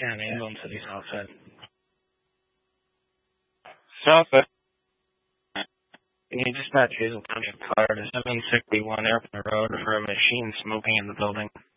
Yeah, the ambulance city's outside. Southwest. Can you dispatch Hazel Township Fire to 761 Airport Road for a machine smoking in the building?